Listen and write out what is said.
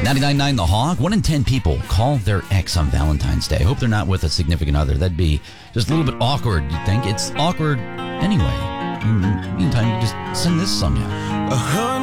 99.9 The Hog. 1 in 10 people call their ex on Valentine's Day. I hope they're not with a significant other. That'd be just a little bit awkward, you think? It's awkward anyway. In the meantime, you just sing this song out.